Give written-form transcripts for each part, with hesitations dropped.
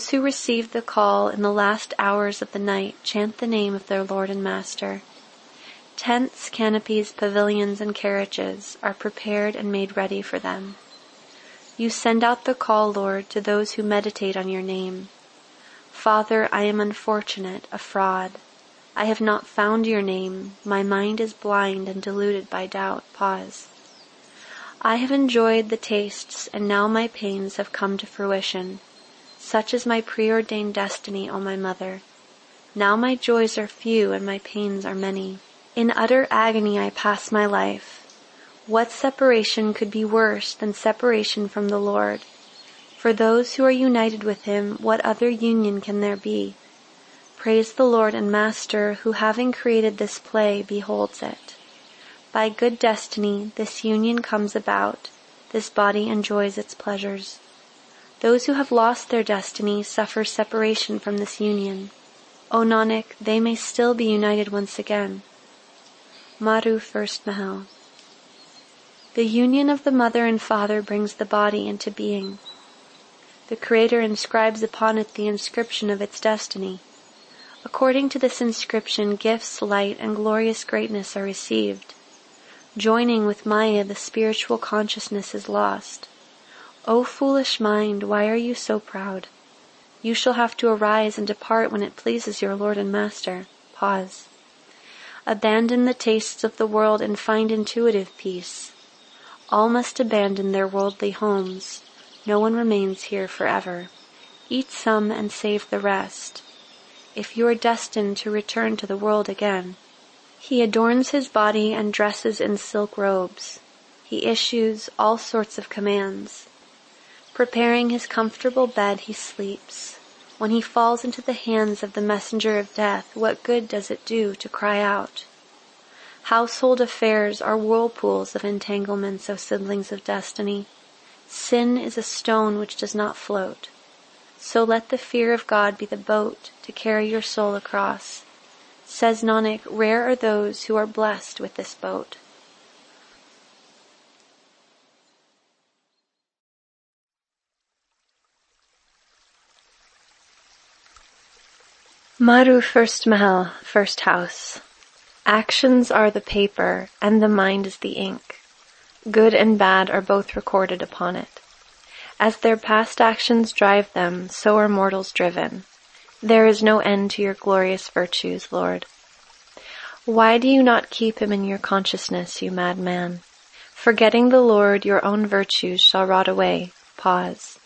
Those who receive the call in the last hours of the night chant the name of their Lord and Master. Tents, canopies, pavilions, and carriages are prepared and made ready for them. You send out the call, Lord, to those who meditate on your name. Father, I am unfortunate, a fraud. I have not found your name. My mind is blind and deluded by doubt. Pause. I have enjoyed the tastes, and now my pains have come to fruition. Such is my preordained destiny, O my mother. Now my joys are few and my pains are many. In utter agony I pass my life. What separation could be worse than separation from the Lord? For those who are united with him, what other union can there be? Praise the Lord and Master, who having created this play beholds it. By good destiny this union comes about, this body enjoys its pleasures. Those who have lost their destiny suffer separation from this union. O Nanak, they may still be united once again. Maru First Mahal. The union of the mother and father brings the body into being. The Creator inscribes upon it the inscription of its destiny. According to this inscription, gifts, light, and glorious greatness are received. Joining with Maya, the spiritual consciousness is lost. O foolish mind, why are you so proud? You shall have to arise and depart when it pleases your Lord and Master. Pause. Abandon the tastes of the world and find intuitive peace. All must abandon their worldly homes. No one remains here forever. Eat some and save the rest. If you are destined to return to the world again. He adorns his body and dresses in silk robes. He issues all sorts of commands. Preparing his comfortable bed, he sleeps. When he falls into the hands of the messenger of death, what good does it do to cry out? Household affairs are whirlpools of entanglements, O siblings of destiny. Sin is a stone which does not float. So let the fear of God be the boat to carry your soul across. Says Nanak, rare are those who are blessed with this boat. Maru First Mahal, First House. Actions are the paper, and the mind is the ink. Good and bad are both recorded upon it. As their past actions drive them, so are mortals driven. There is no end to your glorious virtues, Lord. Why do you not keep him in your consciousness, you madman? Forgetting the Lord, your own virtues shall rot away. Pause.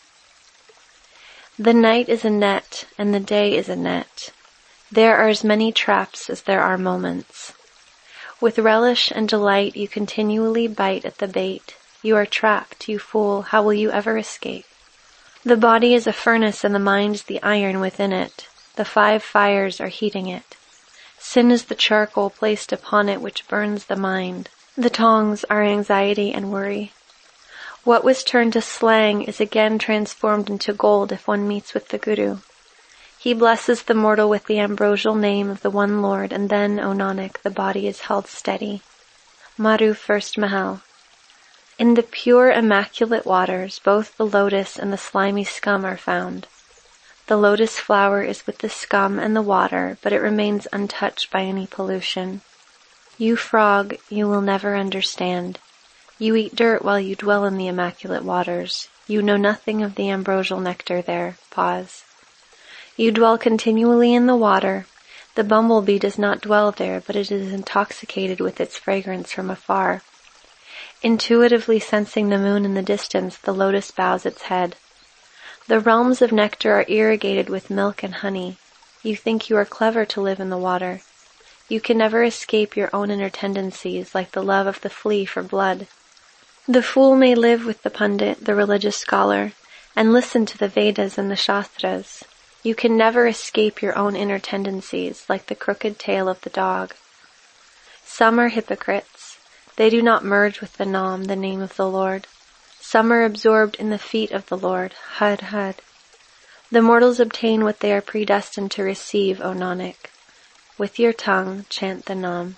The night is a net, and the day is a net. There are as many traps as there are moments. With relish and delight you continually bite at the bait. You are trapped, you fool, how will you ever escape? The body is a furnace and the mind is the iron within it. The 5 fires are heating it. Sin is the charcoal placed upon it which burns the mind. The tongs are anxiety and worry. What was turned to slang is again transformed into gold if one meets with the Guru. He blesses the mortal with the ambrosial name of the one Lord, and then, O Nanak, the body is held steady. Maru First Mahal. In the pure, immaculate waters, both the lotus and the slimy scum are found. The lotus flower is with the scum and the water, but it remains untouched by any pollution. You frog, you will never understand. You eat dirt while you dwell in the immaculate waters. You know nothing of the ambrosial nectar there. Pause. You dwell continually in the water. The bumblebee does not dwell there, but it is intoxicated with its fragrance from afar. Intuitively sensing the moon in the distance, the lotus bows its head. The realms of nectar are irrigated with milk and honey. You think you are clever to live in the water. You can never escape your own inner tendencies, like the love of the flea for blood. The fool may live with the pundit, the religious scholar, and listen to the Vedas and the Shastras. You can never escape your own inner tendencies, like the crooked tail of the dog. Some are hypocrites. They do not merge with the Nam, the name of the Lord. Some are absorbed in the feet of the Lord. Had, had. The mortals obtain what they are predestined to receive, O Nanak. With your tongue, chant the Nam.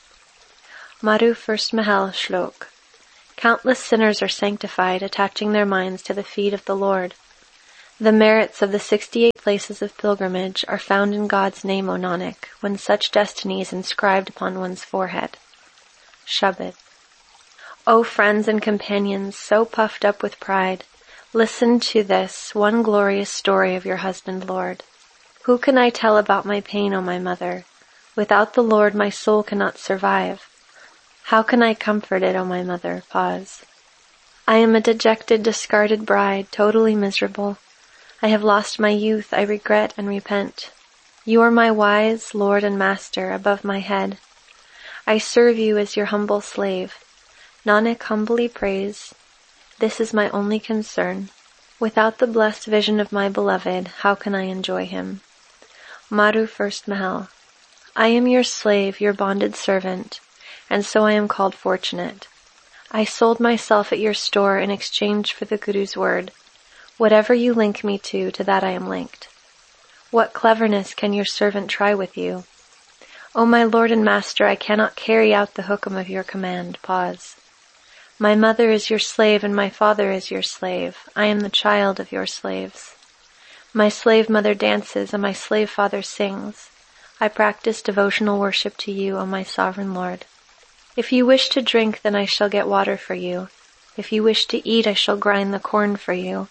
Maru First Mahal Shlok. Countless sinners are sanctified, attaching their minds to the feet of the Lord. The merits of the 68 places of pilgrimage are found in God's name, O Nanak, when such destiny is inscribed upon one's forehead. Shabad. O friends and companions, so puffed up with pride, listen to this one glorious story of your husband, Lord. Who can I tell about my pain, O my mother? Without the Lord my soul cannot survive. How can I comfort it, O my mother? Pause. I am a dejected, discarded bride, totally miserable. I have lost my youth, I regret and repent. You are my wise Lord and Master above my head. I serve you as your humble slave. Nanak humbly prays, this is my only concern. Without the blessed vision of my beloved, how can I enjoy him? Madhu First Mahal. I am your slave, your bonded servant, and so I am called fortunate. I sold myself at your store in exchange for the Guru's word. Whatever you link me to that I am linked. What cleverness can your servant try with you? O my Lord and Master, I cannot carry out the hukum of your command. Pause. My mother is your slave and my father is your slave. I am the child of your slaves. My slave mother dances and my slave father sings. I practice devotional worship to you, O my sovereign Lord. If you wish to drink, then I shall get water for you. If you wish to eat, I shall grind the corn for you.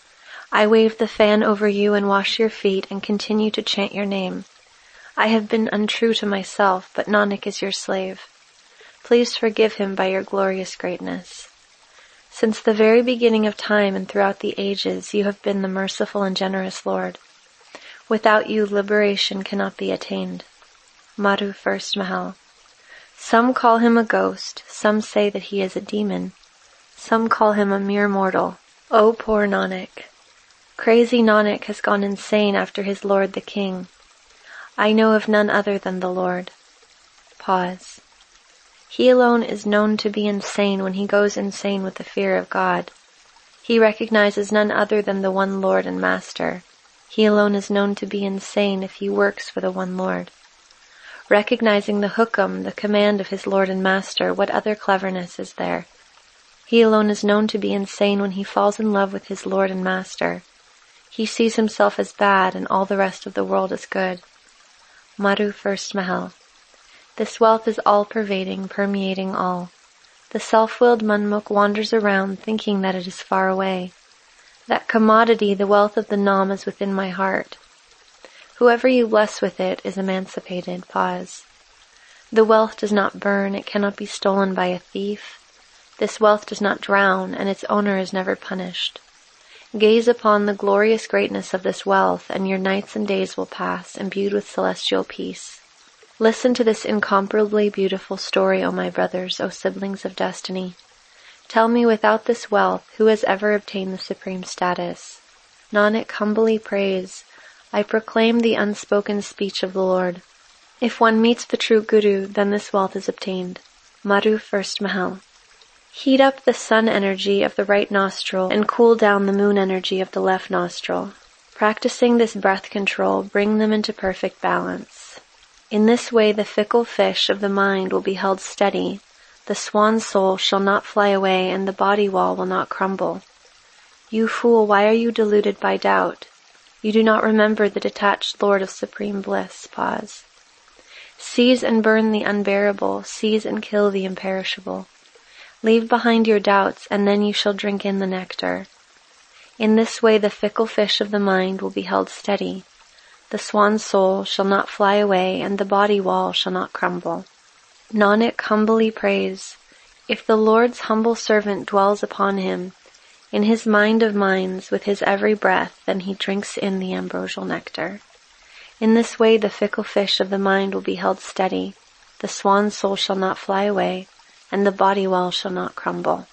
I wave the fan over you and wash your feet and continue to chant your name. I have been untrue to myself, but Nanak is your slave. Please forgive him by your glorious greatness. Since the very beginning of time and throughout the ages, you have been the merciful and generous Lord. Without you, liberation cannot be attained. Madhu First Mahal. Some call him a ghost, some say that he is a demon. Some call him a mere mortal. O poor Nanak! Crazy Nanak has gone insane after his Lord the King. I know of none other than the Lord. Pause. He alone is known to be insane when he goes insane with the fear of God. He recognizes none other than the one Lord and Master. He alone is known to be insane if he works for the one Lord. Recognizing the hukum, the command of his Lord and Master, what other cleverness is there? He alone is known to be insane when he falls in love with his Lord and Master. He sees himself as bad and all the rest of the world as good. Madhu First Mahal. This wealth is all-pervading, permeating all. The self-willed Manmukh wanders around thinking that it is far away. That commodity, the wealth of the Nam, is within my heart. Whoever you bless with it is emancipated. Pause. The wealth does not burn, it cannot be stolen by a thief. This wealth does not drown, and its owner is never punished. Gaze upon the glorious greatness of this wealth, and your nights and days will pass, imbued with celestial peace. Listen to this incomparably beautiful story, O my brothers, O siblings of destiny. Tell me, without this wealth, who has ever obtained the supreme status? Nanak humbly prays, I proclaim the unspoken speech of the Lord. If one meets the true Guru, then this wealth is obtained. Madhu First Mahal. Heat up the sun energy of the right nostril and cool down the moon energy of the left nostril. Practicing this breath control, bring them into perfect balance. In this way the fickle fish of the mind will be held steady, the swan soul shall not fly away, and the body wall will not crumble. You fool, why are you deluded by doubt? You do not remember the detached Lord of supreme bliss. Pause. Seize and burn the unbearable, seize and kill the imperishable. Leave behind your doubts, and then you shall drink in the nectar. In this way the fickle fish of the mind will be held steady. The swan soul shall not fly away, and the body wall shall not crumble. Nanak humbly prays, if the Lord's humble servant dwells upon him, in his mind of minds, with his every breath, then he drinks in the ambrosial nectar. In this way the fickle fish of the mind will be held steady, the swan soul shall not fly away, and the body wall shall not crumble.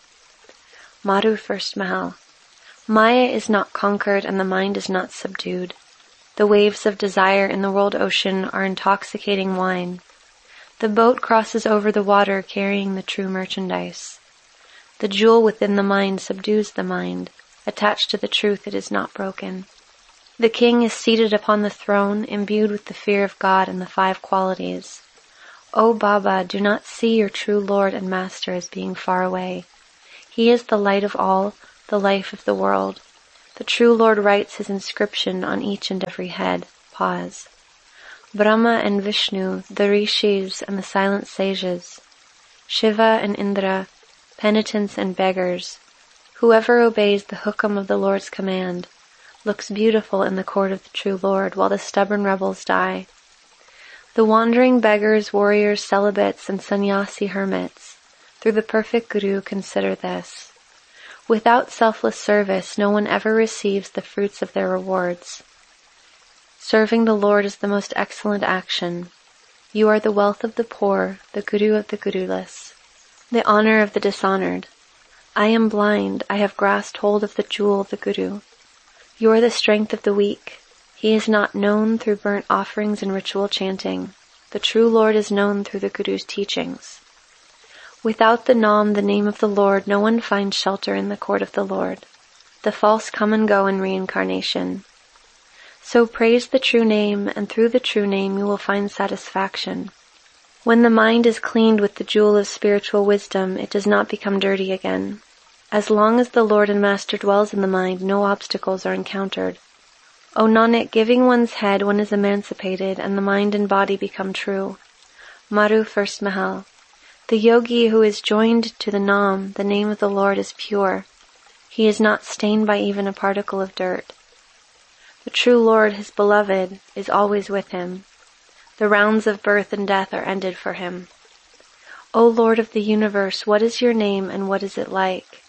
Madhu First Mahal. Maya is not conquered and the mind is not subdued. The waves of desire in the world ocean are intoxicating wine. The boat crosses over the water carrying the true merchandise. The jewel within the mind subdues the mind. Attached to the truth, it is not broken. The king is seated upon the throne, imbued with the fear of God and the 5 qualities. O Baba, do not see your true Lord and Master as being far away. He is the light of all, the life of the world. The true Lord writes his inscription on each and every head. Pause. Brahma and Vishnu, the rishis and the silent sages, Shiva and Indra, penitents and beggars, whoever obeys the hukam of the Lord's command, looks beautiful in the court of the true Lord, while the stubborn rebels die. The wandering beggars, warriors, celibates, and sannyasi hermits, through the perfect Guru, consider this. Without selfless service, no one ever receives the fruits of their rewards. Serving the Lord is the most excellent action. You are the wealth of the poor, the Guru of the Guruless, the honor of the dishonored. I am blind, I have grasped hold of the jewel of the Guru. You are the strength of the weak. He is not known through burnt offerings and ritual chanting. The true Lord is known through the Guru's teachings. Without the Nam, the name of the Lord, no one finds shelter in the court of the Lord. The false come and go in reincarnation. So praise the true name, and through the true name you will find satisfaction. When the mind is cleaned with the jewel of spiritual wisdom, it does not become dirty again. As long as the Lord and Master dwells in the mind, no obstacles are encountered. O Nanak, giving one's head, one is emancipated, and the mind and body become true. Maru, first Mahal. The yogi who is joined to the Nam, the name of the Lord, is pure. He is not stained by even a particle of dirt. The true Lord, his beloved, is always with him. The rounds of birth and death are ended for him. O Lord of the universe, what is your name and what is it like?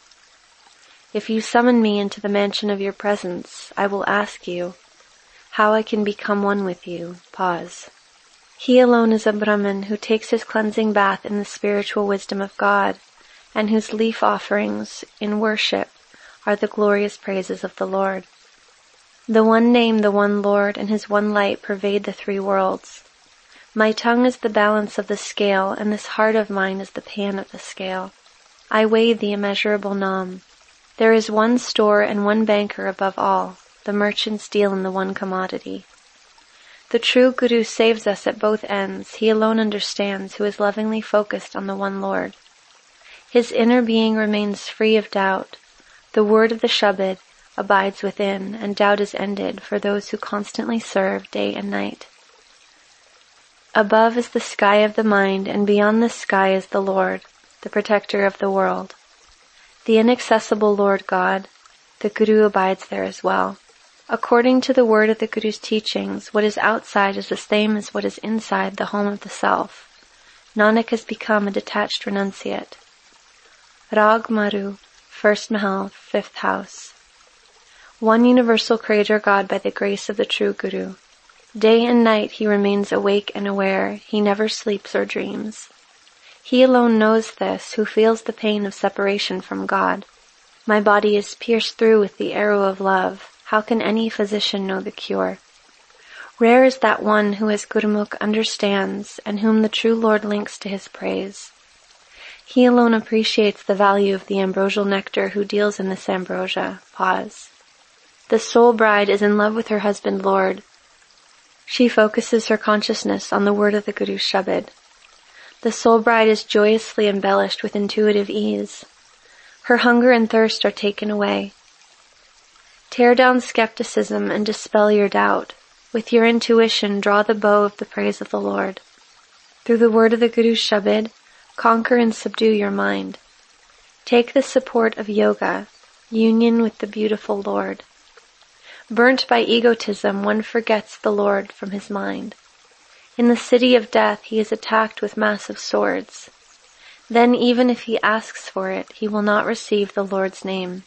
If you summon me into the mansion of your presence, I will ask you how I can become one with you. Pause. He alone is a Brahmin who takes his cleansing bath in the spiritual wisdom of God, and whose leaf offerings in worship are the glorious praises of the Lord. The one name, the one Lord, and his one light pervade the three worlds. My tongue is the balance of the scale, and this heart of mine is the pan of the scale. I weigh the immeasurable Nam. There is one store and one banker above all. The merchants deal in the one commodity. The true Guru saves us at both ends. He alone understands, who is lovingly focused on the one Lord. His inner being remains free of doubt. The word of the Shabad abides within, and doubt is ended for those who constantly serve day and night. Above is the sky of the mind, and beyond the sky is the Lord, the protector of the world. The inaccessible Lord God, the Guru abides there as well. According to the word of the Guru's teachings, what is outside is the same as what is inside the home of the self. Nanak has become a detached renunciate. Rag Maru, first Mahal, fifth house. One universal Creator God by the grace of the true Guru. Day and night he remains awake and aware. He never sleeps or dreams. He alone knows this, who feels the pain of separation from God. My body is pierced through with the arrow of love. How can any physician know the cure? Rare is that one who as Gurmukh understands, and whom the true Lord links to his praise. He alone appreciates the value of the ambrosial nectar who deals in this ambrosia. Pause. The soul bride is in love with her husband Lord. She focuses her consciousness on the word of the Guru's Shabad. The soul bride is joyously embellished with intuitive ease. Her hunger and thirst are taken away. Tear down skepticism and dispel your doubt. With your intuition, draw the bow of the praise of the Lord. Through the word of the Guru's Shabad, conquer and subdue your mind. Take the support of yoga, union with the beautiful Lord. Burnt by egotism, one forgets the Lord from his mind. In the city of death, he is attacked with massive swords. Then even if he asks for it, he will not receive the Lord's name.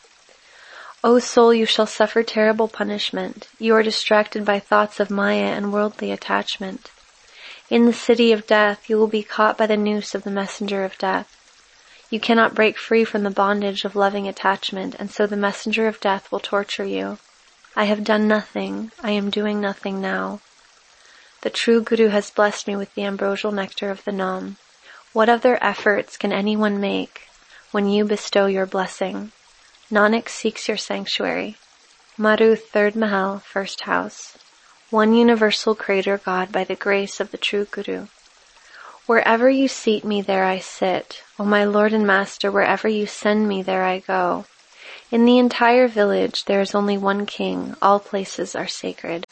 O soul, you shall suffer terrible punishment. You are distracted by thoughts of Maya and worldly attachment. In the city of death, you will be caught by the noose of the messenger of death. You cannot break free from the bondage of loving attachment, and so the messenger of death will torture you. I have done nothing. I am doing nothing now. The true Guru has blessed me with the ambrosial nectar of the Nam. What other efforts can anyone make when you bestow your blessing? Nanak seeks your sanctuary. Maru, third Mahal, first house. One universal Creator God by the grace of the true Guru. Wherever you seat me, there I sit. O my Lord and Master, wherever you send me, there I go. In the entire village there is only one king, all places are sacred.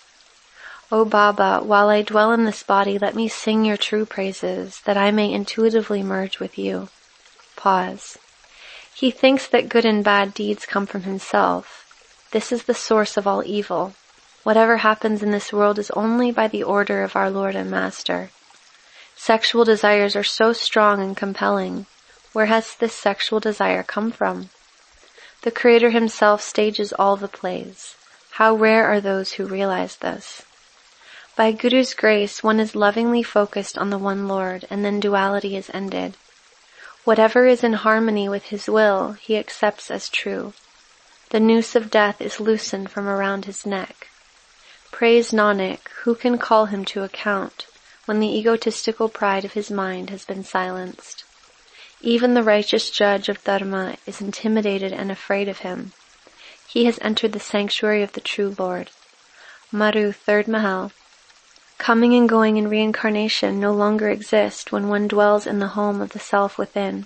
O Baba, while I dwell in this body, let me sing your true praises, that I may intuitively merge with you. Pause. He thinks that good and bad deeds come from himself. This is the source of all evil. Whatever happens in this world is only by the order of our Lord and Master. Sexual desires are so strong and compelling. Where has this sexual desire come from? The Creator himself stages all the plays. How rare are those who realize this. By Guru's grace, one is lovingly focused on the one Lord, and then duality is ended. Whatever is in harmony with his will, he accepts as true. The noose of death is loosened from around his neck. Praise Nanak, who can call him to account, when the egotistical pride of his mind has been silenced. Even the righteous judge of Dharma is intimidated and afraid of him. He has entered the sanctuary of the true Lord. Maru, third Mahal. Coming and going in reincarnation no longer exist when one dwells in the home of the self within.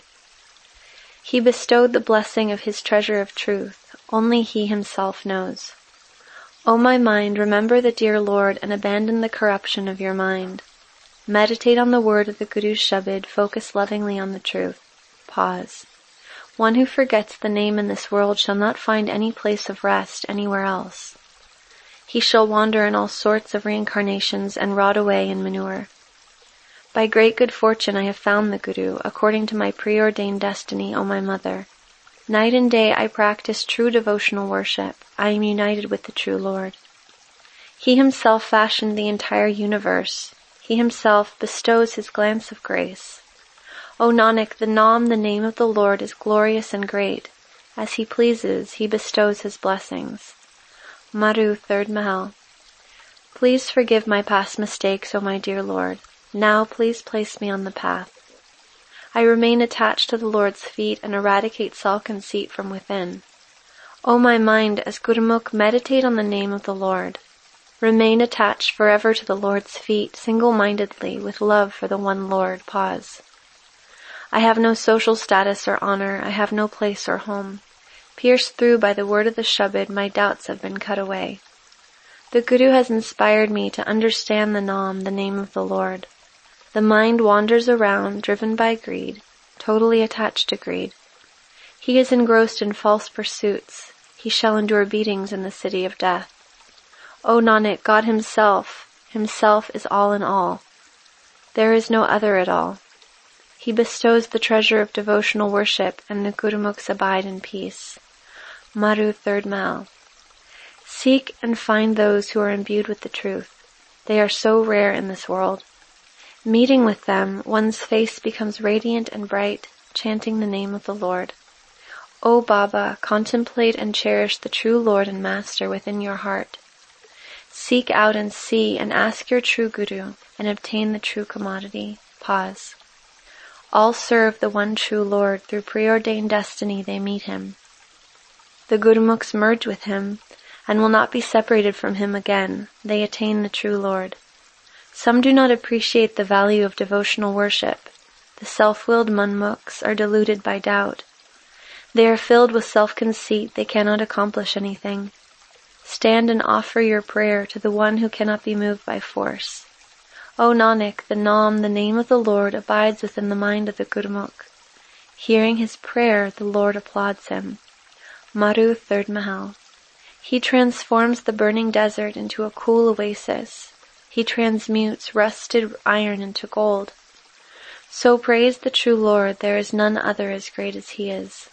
He bestowed the blessing of his treasure of truth. Only he himself knows. O my mind, remember the dear Lord and abandon the corruption of your mind. Meditate on the word of the Guru's Shabad, focus lovingly on the truth. Pause. One who forgets the name in this world shall not find any place of rest anywhere else. He shall wander in all sorts of reincarnations and rot away in manure. By great good fortune I have found the Guru, according to my preordained destiny, O my mother. Night and day I practice true devotional worship. I am united with the true Lord. He himself fashioned the entire universe. He himself bestows his glance of grace. O Nanak, the Naam, the name of the Lord, is glorious and great. As he pleases, he bestows his blessings. Maru, third Mahal. Please forgive my past mistakes, O my dear Lord. Now please place me on the path. I remain attached to the Lord's feet and eradicate self-conceit from within. O my mind, as Gurumukh, meditate on the name of the Lord. Remain attached forever to the Lord's feet, single-mindedly, with love for the one Lord. Pause. I have no social status or honor. I have no place or home. Pierced through by the word of the Shabad, my doubts have been cut away. The Guru has inspired me to understand the Naam, the name of the Lord. The mind wanders around, driven by greed, totally attached to greed. He is engrossed in false pursuits. He shall endure beatings in the city of death. O Nanak, God himself is all in all. There is no other at all. He bestows the treasure of devotional worship, and the Gurumukhs abide in peace. Maru, third Mahal. Seek and find those who are imbued with the truth. They are so rare in this world. Meeting with them, one's face becomes radiant and bright, chanting the name of the Lord. O Baba, contemplate and cherish the true Lord and Master within your heart. Seek out and see and ask your true Guru and obtain the true commodity. Pause. All serve the one true Lord. Through preordained destiny they meet him. The Gurumukhs merge with him and will not be separated from him again. They attain the true Lord. Some do not appreciate the value of devotional worship. The self-willed Manmukhs are deluded by doubt. They are filled with self-conceit. They cannot accomplish anything. Stand and offer your prayer to the one who cannot be moved by force. O Nanak, the Naam, the name of the Lord, abides within the mind of the Gurumukh. Hearing his prayer, the Lord applauds him. Maru, third Mahal. He transforms the burning desert into a cool oasis. He transmutes rusted iron into gold. So praise the true Lord, there is none other as great as he is.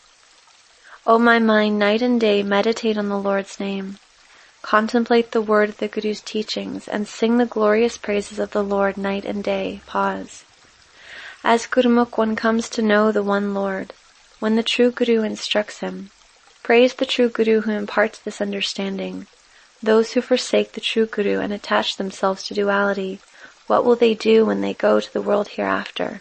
O my mind, night and day meditate on the Lord's name. Contemplate the word of the Guru's teachings and sing the glorious praises of the Lord night and day. Pause. As Gurumukh, one comes to know the one Lord, when the true Guru instructs him. Praise the true Guru who imparts this understanding. Those who forsake the true Guru and attach themselves to duality, what will they do when they go to the world hereafter?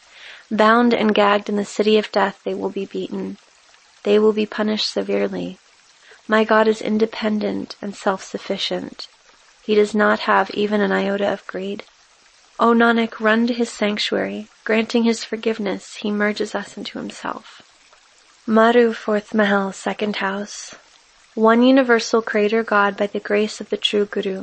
Bound and gagged in the city of death, they will be beaten. They will be punished severely. My God is independent and self-sufficient. He does not have even an iota of greed. O Nanak, run to his sanctuary. Granting his forgiveness, he merges us into himself. Maru, fourth Mahal, second house. One universal creator God by the grace of the true Guru.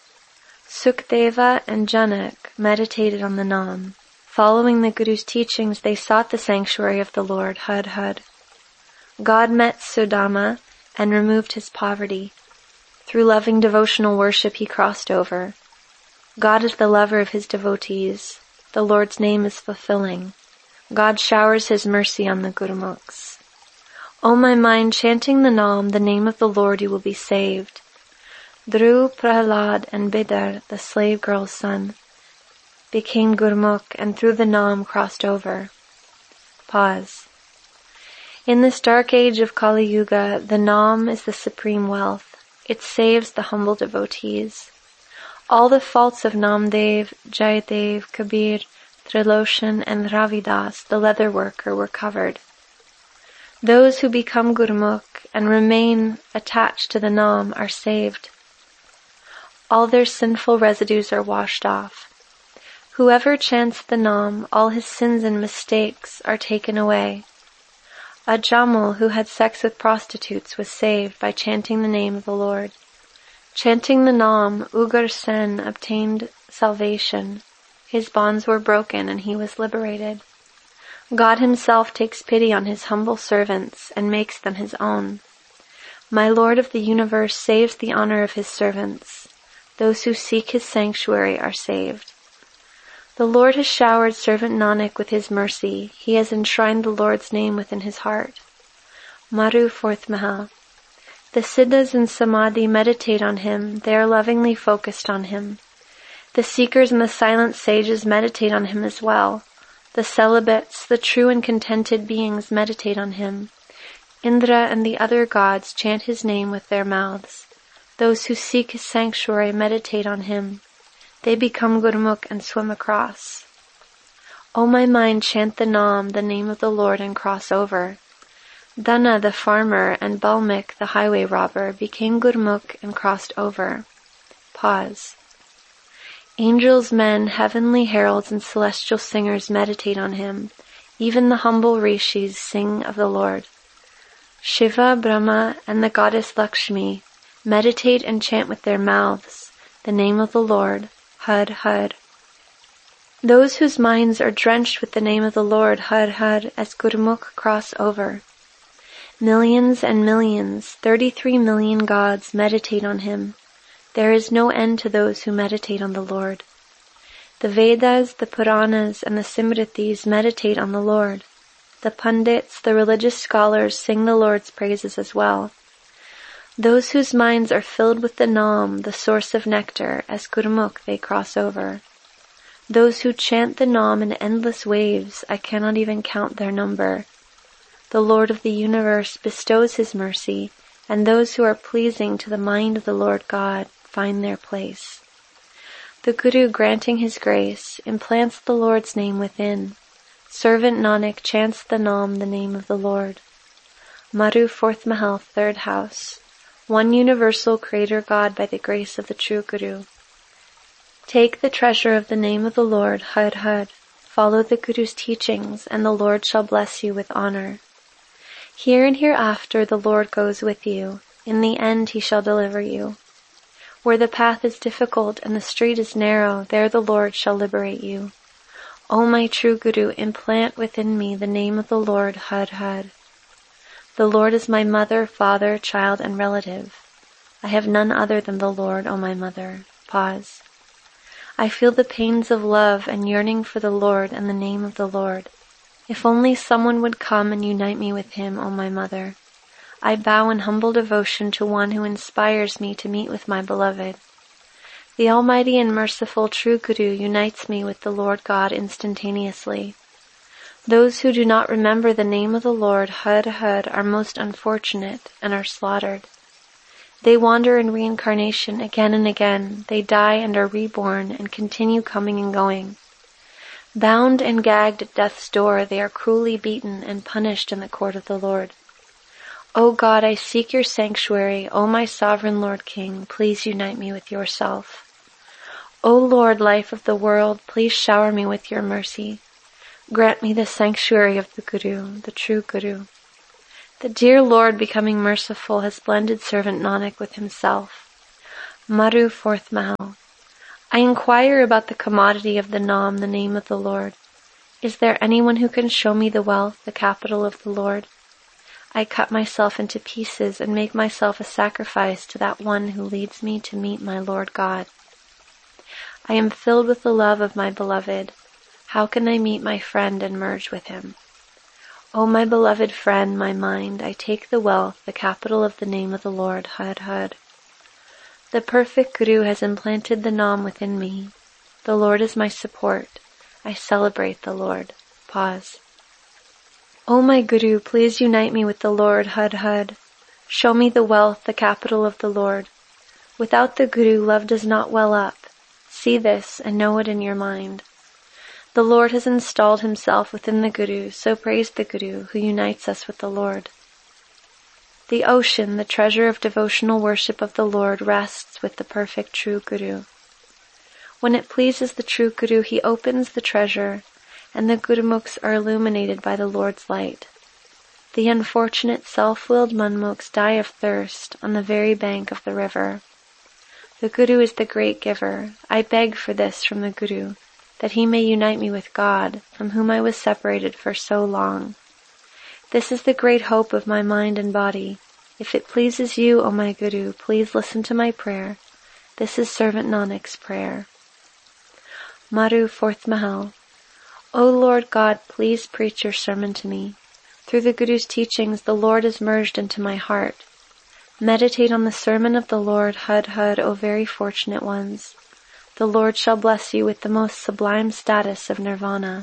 Sukdeva and Janak meditated on the Nam. Following the Guru's teachings, they sought the sanctuary of the Lord, Had Had. God met Sudama and removed his poverty. Through loving devotional worship, he crossed over. God is the lover of his devotees. The Lord's name is fulfilling. God showers his mercy on the Gurmukhs. O my mind, chanting the Nam, the name of the Lord, you will be saved. Dhruv, Prahlad, and Bidar, the slave girl's son, became Gurmukh and through the Nam crossed over. Pause. In this dark age of Kali Yuga, the Nam is the supreme wealth. It saves the humble devotees. All the faults of Namdev, Jayadev, Kabir, Triloshan, and Ravidas, the leather worker, were covered. Those who become Gurmukh and remain attached to the Nam are saved. All their sinful residues are washed off. Whoever chants the Nam, all his sins and mistakes are taken away. A Jamul who had sex with prostitutes was saved by chanting the name of the Lord. Chanting the Nam, Ugar Sen obtained salvation. His bonds were broken and he was liberated. God himself takes pity on his humble servants and makes them his own. My Lord of the universe saves the honor of his servants. Those who seek his sanctuary are saved. The Lord has showered servant Nanak with his mercy. He has enshrined the Lord's name within his heart. Maru, fourth Mahal. The Siddhas in Samadhi meditate on him. They are lovingly focused on him. The seekers and the silent sages meditate on him as well. The celibates, the true and contented beings meditate on him. Indra and the other gods chant his name with their mouths. Those who seek his sanctuary meditate on him. They become Gurmukh and swim across. O my mind, chant the Nam, the name of the Lord, and cross over. Dana the farmer and Balmik the highway robber became Gurmukh and crossed over. Pause. Angels, men, heavenly heralds, and celestial singers meditate on him. Even the humble rishis sing of the Lord. Shiva, Brahma, and the goddess Lakshmi meditate and chant with their mouths the name of the Lord, Had Had. Those whose minds are drenched with the name of the Lord, Had Had, as Gurmukh cross over. Millions and millions, 33 million gods meditate on him. There is no end to those who meditate on the Lord. The Vedas, the Puranas, and the Simritis meditate on the Lord. The Pandits, the religious scholars, sing the Lord's praises as well. Those whose minds are filled with the Nam, the source of nectar, as Gurmukh they cross over. Those who chant the Nam in endless waves, I cannot even count their number. The Lord of the universe bestows his mercy, and those who are pleasing to the mind of the Lord God find their place. The Guru, granting his grace, implants the Lord's name within. Servant Nanak chants the Nam, the name of the Lord. Maru, fourth Mahal, third house. One universal creator God by the grace of the true Guru. Take the treasure of the name of the Lord, Had Had. Follow the Guru's teachings, and the Lord shall bless you with honor. Here and hereafter the Lord goes with you. In the end he shall deliver you. Where the path is difficult and the street is narrow, there the Lord shall liberate you. O my true Guru, implant within me the name of the Lord, Had Had. The Lord is my mother, father, child, and relative. I have none other than the Lord, O my mother. Pause. I feel the pains of love and yearning for the Lord and the name of the Lord. If only someone would come and unite me with him, O my mother. I bow in humble devotion to one who inspires me to meet with my beloved. The Almighty and merciful true Guru unites me with the Lord God instantaneously. Those who do not remember the name of the Lord, Had Had, are most unfortunate and are slaughtered. They wander in reincarnation again and again. They die and are reborn and continue coming and going. Bound and gagged at death's door, they are cruelly beaten and punished in the court of the Lord. O God, I seek your sanctuary. O my sovereign Lord King, please unite me with yourself. O Lord, life of the world, please shower me with your mercy. Grant me the sanctuary of the Guru, the true Guru. The dear Lord, becoming merciful, has blended servant Nanak with himself. Maru, fourth Mahal. I inquire about the commodity of the Naam, the name of the Lord. Is there anyone who can show me the wealth, the capital of the Lord? I cut myself into pieces and make myself a sacrifice to that one who leads me to meet my Lord God. I am filled with the love of my beloved. How can I meet my friend and merge with him? O my beloved friend, my mind, I take the wealth, the capital of the name of the Lord, Har Har. The perfect Guru has implanted the Naam within me. The Lord is my support. I celebrate the Lord. Pause. O my Guru, please unite me with the Lord, Har Har. Show me the wealth, the capital of the Lord. Without the Guru, love does not well up. See this and know it in your mind. The Lord has installed himself within the Guru, so praise the Guru who unites us with the Lord. The ocean, the treasure of devotional worship of the Lord, rests with the perfect true Guru. When it pleases the true Guru, he opens the treasure, and the Gurumukhs are illuminated by the Lord's light. The unfortunate self-willed Manmukhs die of thirst on the very bank of the river. The Guru is the great giver. I beg for this from the Guru, that he may unite me with God, from whom I was separated for so long. This is the great hope of my mind and body. If it pleases you, O my Guru, please listen to my prayer. This is servant Nanak's prayer. Maru, fourth Mahal. O Lord God, please preach your sermon to me. Through the Guru's teachings, the Lord is merged into my heart. Meditate on the sermon of the Lord, Har Har, O very fortunate ones. The Lord shall bless you with the most sublime status of nirvana.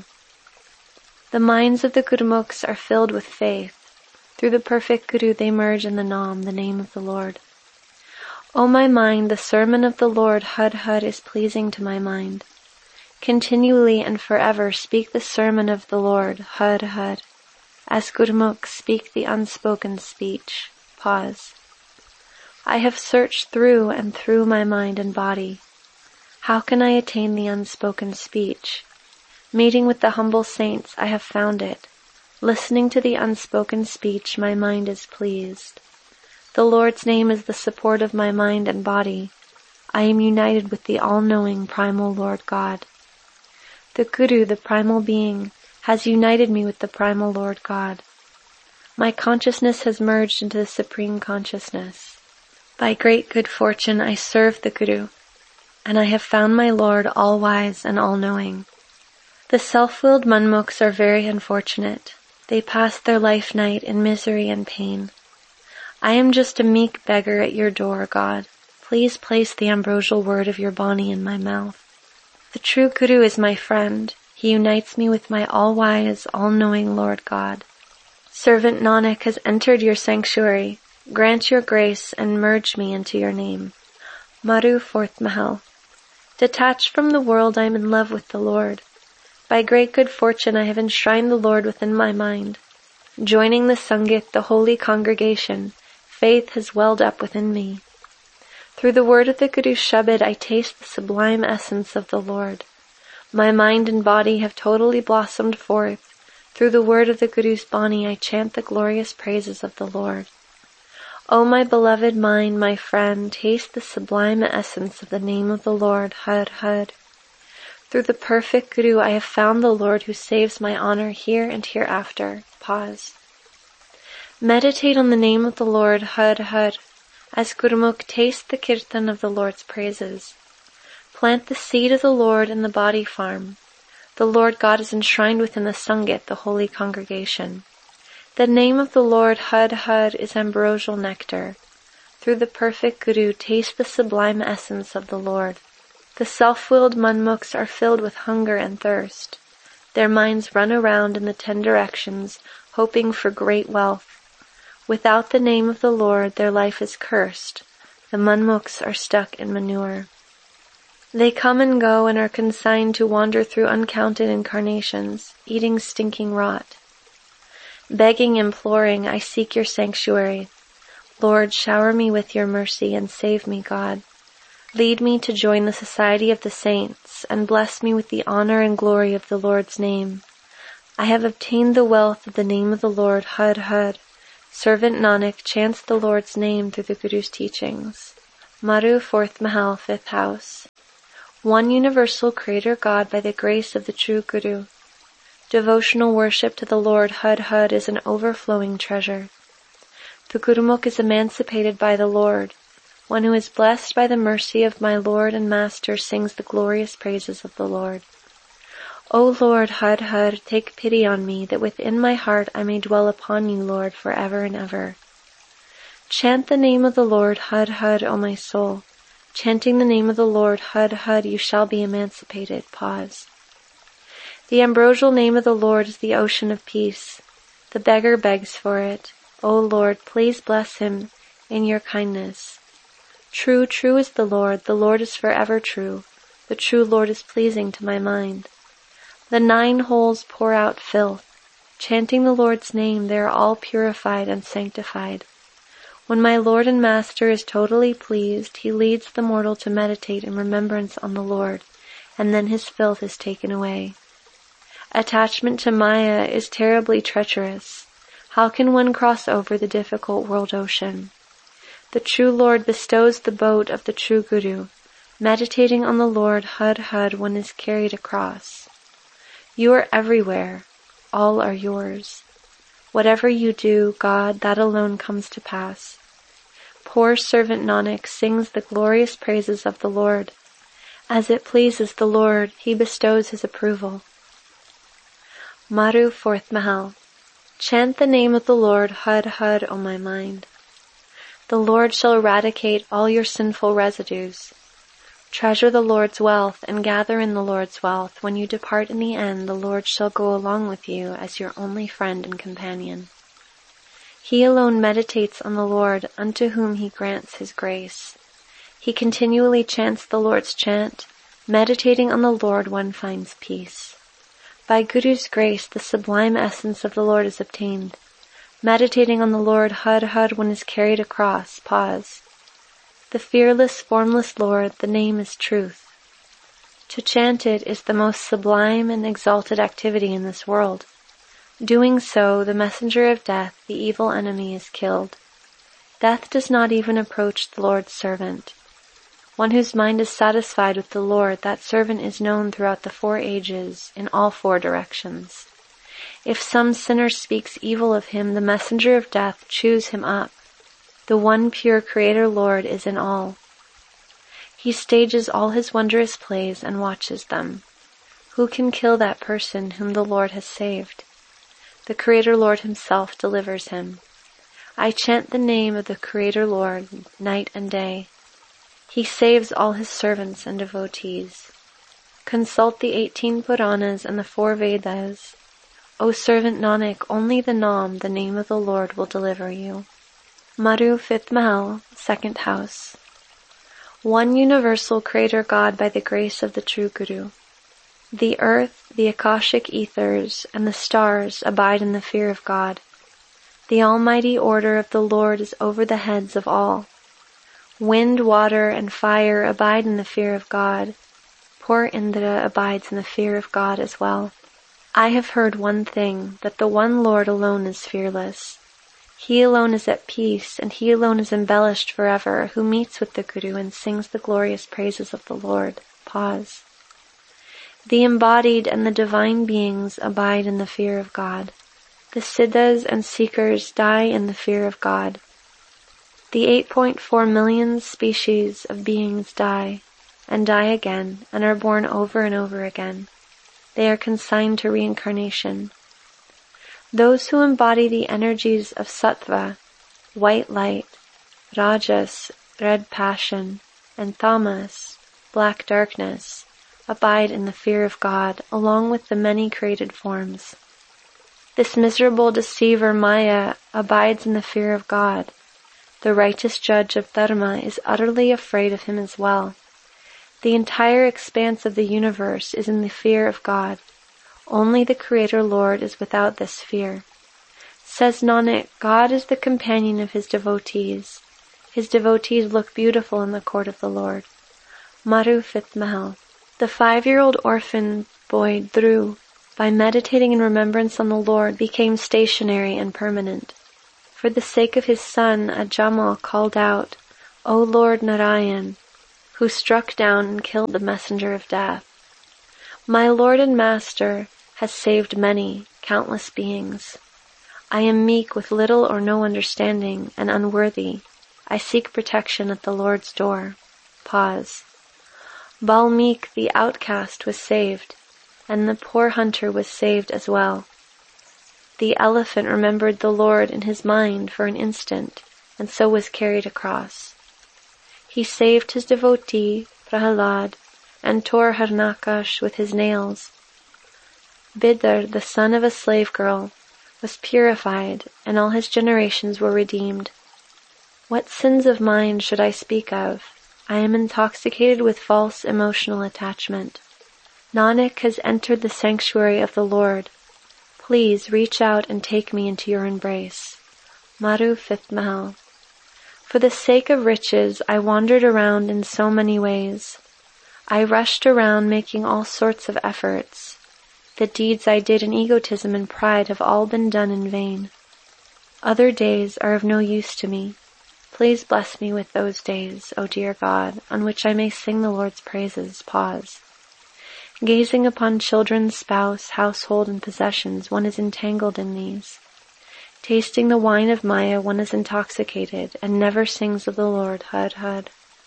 The minds of the Gurumukhs are filled with faith. Through the perfect Guru they merge in the Naam, the name of the Lord. O my mind, the sermon of the Lord, Har Har, is pleasing to my mind. Continually and forever speak the sermon of the Lord, Har Har, as Gurumukhs speak the unspoken speech. Pause. I have searched through and through my mind and body. How can I attain the unspoken speech? Meeting with the humble saints, I have found it. Listening to the unspoken speech, my mind is pleased. The Lord's name is the support of my mind and body. I am united with the all-knowing primal Lord God. The Guru, the primal being, has united me with the primal Lord God. My consciousness has merged into the supreme consciousness. By great good fortune I serve the Guru, and I have found my Lord all-wise and all-knowing. The self-willed Manmukhs are very unfortunate. They pass their life night in misery and pain. I am just a meek beggar at your door, God. Please place the ambrosial word of your Bani in my mouth. The true Guru is my friend. He unites me with my all-wise, all-knowing Lord God. Servant Nanak has entered your sanctuary. Grant your grace and merge me into your name. Maru, fourth Mahal. Detached from the world, I am in love with the Lord. By great good fortune, I have enshrined the Lord within my mind. Joining the Sangit, the holy congregation, faith has welled up within me. Through the word of the Guru's Shabad, I taste the sublime essence of the Lord. My mind and body have totally blossomed forth. Through the word of the Guru's Bani, I chant the glorious praises of the Lord. O my beloved mind, my friend, taste the sublime essence of the name of the Lord, Har Har. Through the perfect Guru, I have found the Lord who saves my honor here and hereafter. Pause. Meditate on the name of the Lord, Har Har, as Gurumukh taste the kirtan of the Lord's praises. Plant the seed of the Lord in the body farm. The Lord God is enshrined within the Sangit, the holy congregation. The name of the Lord, Har Har, is ambrosial nectar. Through the perfect Guru, taste the sublime essence of the Lord. The self-willed Manmukhs are filled with hunger and thirst. Their minds run around in the 10 directions, hoping for great wealth. Without the name of the Lord, their life is cursed. The Manmukhs are stuck in manure. They come and go and are consigned to wander through uncounted incarnations, eating stinking rot. Begging, imploring, I seek your sanctuary. Lord, shower me with your mercy and save me, God. Lead me to join the society of the saints and bless me with the honor and glory of the Lord's name. I have obtained the wealth of the name of the Lord, Har Har. Servant Nanak chants the Lord's name through the Guru's teachings. Madhu, 4th Mahal, 5th house. One universal Creator God by the grace of the true Guru. Devotional worship to the Lord Hud Hud is an overflowing treasure. The Gurumukh is emancipated by the Lord. One who is blessed by the mercy of my Lord and Master sings the glorious praises of the Lord. O Lord Hud Hud, take pity on me, that within my heart I may dwell upon you, Lord, forever and ever. Chant the name of the Lord Hud Hud, O my soul. Chanting the name of the Lord Hud Hud, you shall be emancipated. Pause. The ambrosial name of the Lord is the ocean of peace. The beggar begs for it. O Lord, please bless him in your kindness. True, true is the Lord is forever true. The true Lord is pleasing to my mind. The 9 holes pour out filth. Chanting the Lord's name, they are all purified and sanctified. When my Lord and Master is totally pleased, he leads the mortal to meditate in remembrance on the Lord, and then his filth is taken away. Attachment to Maya is terribly treacherous. How can one cross over the difficult world ocean? The true Lord bestows the boat of the true Guru. Meditating on the Lord Hud Hud, one is carried across. You are everywhere. All are yours. Whatever you do, God, that alone comes to pass. Poor servant Nanak sings the glorious praises of the Lord. As it pleases the Lord, he bestows his approval. Madhu, 4th Mahal. Chant the name of the Lord Hud Hud, O my mind. The Lord shall eradicate all your sinful residues. Treasure the Lord's wealth and gather in the Lord's wealth. When you depart in the end, the Lord shall go along with you as your only friend and companion. He alone meditates on the Lord, unto whom he grants his grace. He continually chants the Lord's chant. Meditating on the Lord, one finds peace. By Guru's grace, the sublime essence of the Lord is obtained. Meditating on the Lord Hud Hud, one is carried across. Pause. The fearless, formless Lord, the name is truth. To chant it is the most sublime and exalted activity in this world. Doing so, the messenger of death, the evil enemy, is killed. Death does not even approach the Lord's servant. One whose mind is satisfied with the Lord, that servant is known throughout the 4 ages, in all 4 directions. If some sinner speaks evil of him, the messenger of death chews him up. The one pure Creator Lord is in all. He stages all his wondrous plays and watches them. Who can kill that person whom the Lord has saved? The Creator Lord himself delivers him. I chant the name of the Creator Lord night and day. He saves all his servants and devotees. Consult the 18 Puranas and the 4 Vedas. O servant Nanak, only the Nam, the name of the Lord, will deliver you. Madhu, 5th Mahal, 2nd house. One universal Creator God by the grace of the true Guru. The earth, the Akashic ethers, and the stars abide in the fear of God. The almighty order of the Lord is over the heads of all. Wind, water, and fire abide in the fear of God. Poor Indra abides in the fear of God as well. I have heard one thing, that the one Lord alone is fearless. He alone is at peace, and he alone is embellished forever, who meets with the Guru and sings the glorious praises of the Lord. Pause. The embodied and the divine beings abide in the fear of God. The Siddhas and Seekers die in the fear of God. The 8.4 million species of beings die, and die again, and are born over and over again. They are consigned to reincarnation. Those who embody the energies of Sattva, white light, Rajas, red passion, and Tamas, black darkness, abide in the fear of God, along with the many created forms. This miserable deceiver Maya abides in the fear of God. The righteous judge of Dharma is utterly afraid of him as well. The entire expanse of the universe is in the fear of God. Only the Creator Lord is without this fear. Says Nanak, God is the companion of his devotees. His devotees look beautiful in the court of the Lord. Madhu, 5th Mahal. The 5-year-old orphan boy Dhru, by meditating in remembrance on the Lord, became stationary and permanent. For the sake of his son, Ajamal called out, O Lord Narayan, who struck down and killed the messenger of death. My Lord and Master has saved many, countless beings. I am meek with little or no understanding and unworthy. I seek protection at the Lord's door. Pause. Balmeek the outcast was saved, and the poor hunter was saved as well. The elephant remembered the Lord in his mind for an instant, and so was carried across. He saved his devotee, Prahalad, and tore Harnakash with his nails. Bidar, the son of a slave girl, was purified, and all his generations were redeemed. What sins of mine should I speak of? I am intoxicated with false emotional attachment. Nanak has entered the sanctuary of the Lord. Please reach out and take me into your embrace. Madhu, 5th Mahal. For the sake of riches, I wandered around in so many ways. I rushed around making all sorts of efforts. The deeds I did in egotism and pride have all been done in vain. Other days are of no use to me. Please bless me with those days, O dear God, on which I may sing the Lord's praises. Pause. Gazing upon children, spouse, household, and possessions, one is entangled in these. Tasting the wine of Maya, one is intoxicated, and never sings of the Lord, Har Har.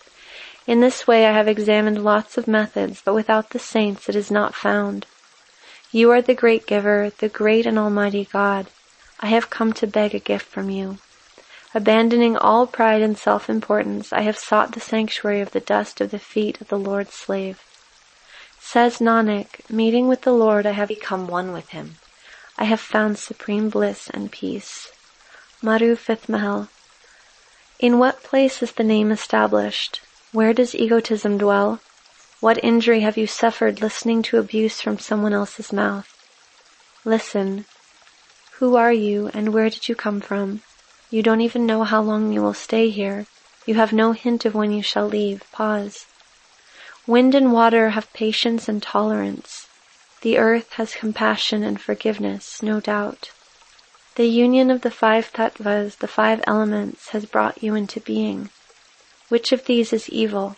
In this way I have examined lots of methods, but without the saints it is not found. You are the great giver, the great and almighty God. I have come to beg a gift from you. Abandoning all pride and self-importance, I have sought the sanctuary of the dust of the feet of the Lord's slave. Says Nanak, meeting with the Lord I have become one with him. I have found supreme bliss and peace. Madhu, 5th Mahal. In what place is the name established? Where does egotism dwell? What injury have you suffered listening to abuse from someone else's mouth? Listen. Who are you and where did you come from? You don't even know how long you will stay here. You have no hint of when you shall leave. Pause. Wind and water have patience and tolerance. The earth has compassion and forgiveness, no doubt. The union of the 5 tattvas, the 5 elements, has brought you into being. Which of these is evil?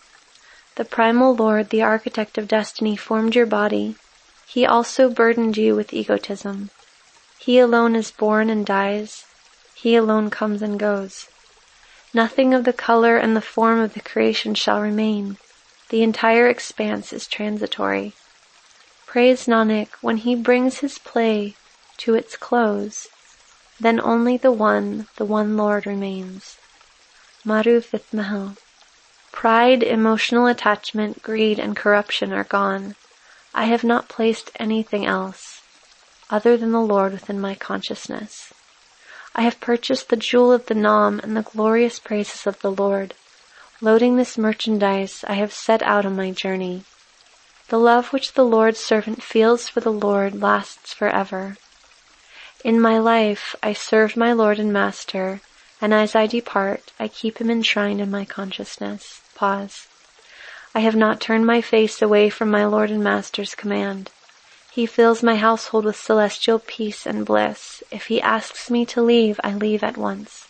The primal Lord, the architect of destiny, formed your body. He also burdened you with egotism. He alone is born and dies. He alone comes and goes. Nothing of the color and the form of the creation shall remain. The entire expanse is transitory. Praise Nanak, when he brings his play to its close, then only the one Lord remains. Madhu, 5th Mahal. Pride, emotional attachment, greed, and corruption are gone. I have not placed anything else other than the Lord within my consciousness. I have purchased the jewel of the Nam and the glorious praises of the Lord. Loading this merchandise, I have set out on my journey. The love which the Lord's servant feels for the Lord lasts forever. In my life, I served my Lord and Master, and as I depart, I keep him enshrined in my consciousness. Pause. I have not turned my face away from my Lord and Master's command. He fills my household with celestial peace and bliss. If he asks me to leave, I leave at once.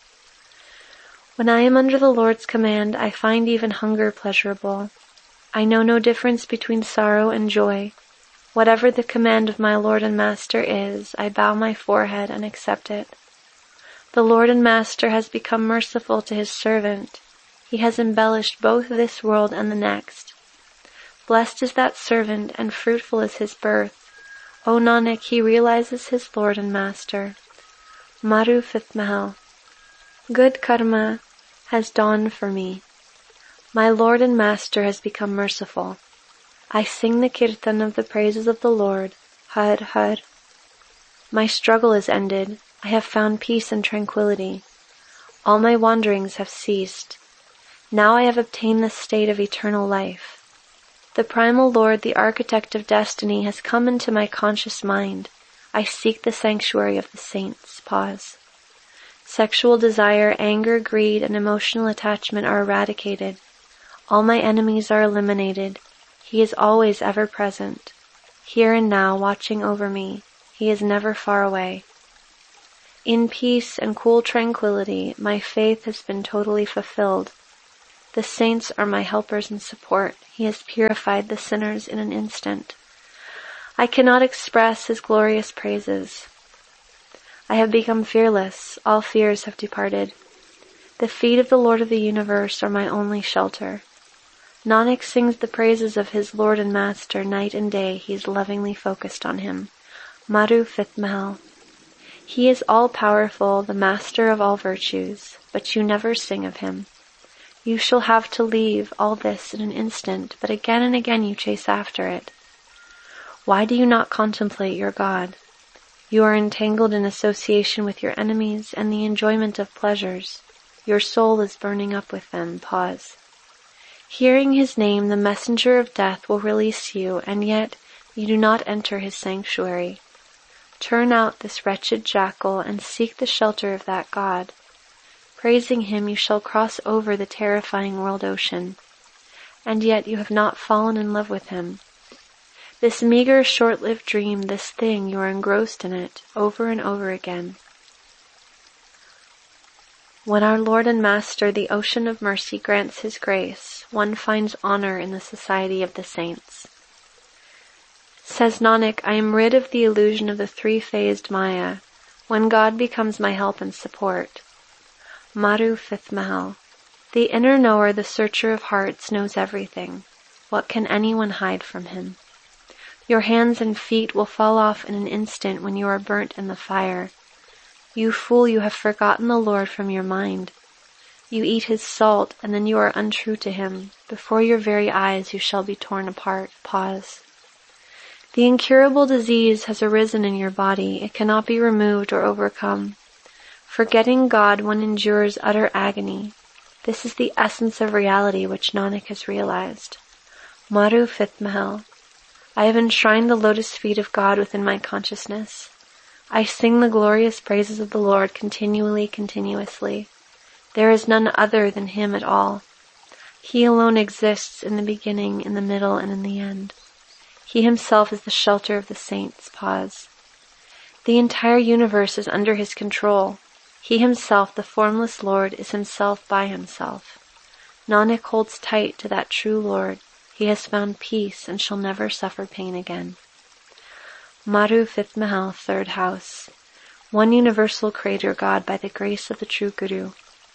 When I am under the Lord's command, I find even hunger pleasurable. I know no difference between sorrow and joy. Whatever the command of my Lord and Master is, I bow my forehead and accept it. The Lord and Master has become merciful to his servant. He has embellished both this world and the next. Blessed is that servant and fruitful is his birth. O Nanak, he realizes his Lord and Master. Madhu, 5th Mahal. Good karma has dawned for me. My Lord and Master has become merciful. I sing the kirtan of the praises of the Lord. Har Har. My struggle is ended. I have found peace and tranquility. All my wanderings have ceased. Now I have obtained the state of eternal life. The primal Lord, the architect of destiny, has come into my conscious mind. I seek the sanctuary of the saints. Pause. Sexual desire, anger, greed, and emotional attachment are eradicated. All my enemies are eliminated. He is always ever present. Here and now, watching over me. He is never far away. In peace and cool tranquility, my faith has been totally fulfilled. The saints are my helpers and support. He has purified the sinners in an instant. I cannot express his glorious praises. I have become fearless. All fears have departed. The feet of the Lord of the universe are my only shelter. Nanak sings the praises of his Lord and Master night and day. He is lovingly focused on him. Madhu, 5th Mahal. He is all-powerful, the master of all virtues, but you never sing of him. You shall have to leave all this in an instant, but again and again you chase after it. Why do you not contemplate your God? You are entangled in association with your enemies and the enjoyment of pleasures. Your soul is burning up with them. Pause. Hearing his name, the messenger of death will release you, and yet you do not enter his sanctuary. Turn out this wretched jackal and seek the shelter of that God. Praising him, you shall cross over the terrifying world ocean. And yet you have not fallen in love with him. This meager, short-lived dream, this thing, you are engrossed in it, over and over again. When our Lord and Master, the Ocean of Mercy, grants his grace, one finds honor in the society of the saints. Says Nanak, I am rid of the illusion of the three-phased Maya, when God becomes my help and support. Madhu, 5th Mahal. The inner knower, the searcher of hearts, knows everything. What can anyone hide from him? Your hands and feet will fall off in an instant when you are burnt in the fire. You fool, you have forgotten the Lord from your mind. You eat his salt, and then you are untrue to him. Before your very eyes you shall be torn apart. Pause. The incurable disease has arisen in your body. It cannot be removed or overcome. Forgetting God, one endures utter agony. This is the essence of reality which Nanak has realized. Madhu, 5th Mahal. I have enshrined the lotus feet of God within my consciousness. I sing the glorious praises of the Lord continuously. There is none other than him at all. He alone exists in the beginning, in the middle, and in the end. He himself is the shelter of the saints. Pause. The entire universe is under his control. He himself, the formless Lord, is himself by himself. Nanak holds tight to that true Lord. He has found peace and shall never suffer pain again. Madhu, 5th Mahal, 3rd House. One universal Creator God by the grace of the true Guru.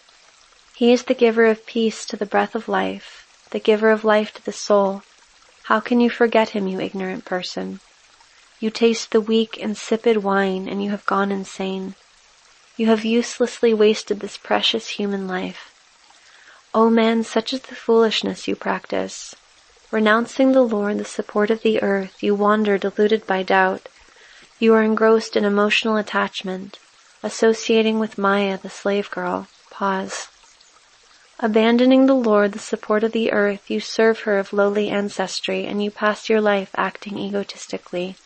He is the giver of peace to the breath of life, the giver of life to the soul. How can you forget him, you ignorant person? You taste the weak, insipid wine, and you have gone insane. You have uselessly wasted this precious human life. O man, such is the foolishness you practice. Renouncing the Lord, the support of the earth, you wander deluded by doubt. You are engrossed in emotional attachment, associating with Maya, the slave girl. Pause. Abandoning the Lord, the support of the earth, you serve her of lowly ancestry, and you pass your life acting egotistically.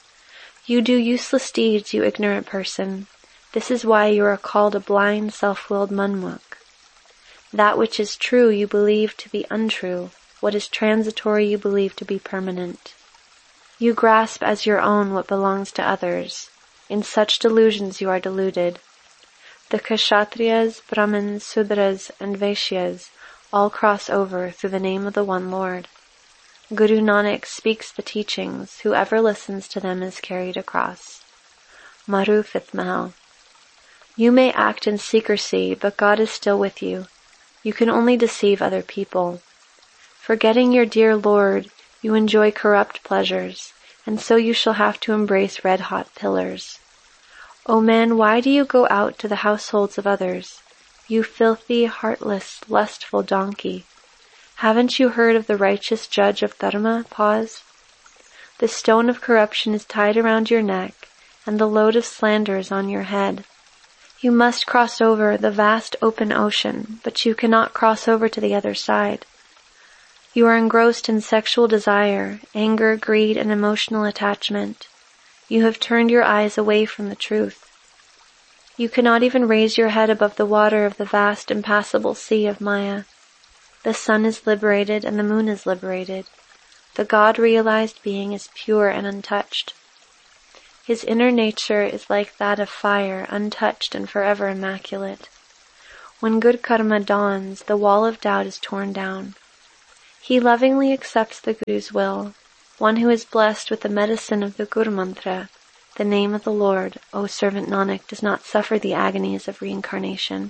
You do useless deeds, you ignorant person. This is why you are called a blind, self-willed manmuk. That which is true you believe to be untrue. What is transitory you believe to be permanent. You grasp as your own what belongs to others. In such delusions you are deluded. The Kshatriyas, Brahmins, Sudras, and Vaishyas all cross over through the name of the one Lord. Guru Nanak speaks the teachings. Whoever listens to them is carried across. Madhu, 5th Mahal. You may act in secrecy, but God is still with you. You can only deceive other people. Forgetting your dear Lord, you enjoy corrupt pleasures, and so you shall have to embrace red-hot pillars. O man, why do you go out to the households of others? You filthy, heartless, lustful donkey. Haven't you heard of the righteous judge of Dharma? Pause. The stone of corruption is tied around your neck, and the load of slander is on your head. You must cross over the vast open ocean, but you cannot cross over to the other side. You are engrossed in sexual desire, anger, greed, and emotional attachment. You have turned your eyes away from the truth. You cannot even raise your head above the water of the vast, impassable sea of Maya. The sun is liberated and the moon is liberated. The God-realized being is pure and untouched. His inner nature is like that of fire, untouched and forever immaculate. When good karma dawns, the wall of doubt is torn down. He lovingly accepts the Guru's will. One who is blessed with the medicine of the Guru Mantra, the name of the Lord, O servant Nanak, does not suffer the agonies of reincarnation.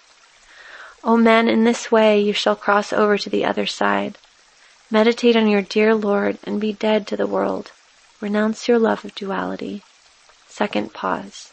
O men, in this way you shall cross over to the other side. Meditate on your dear Lord and be dead to the world. Renounce your love of duality. Second pause.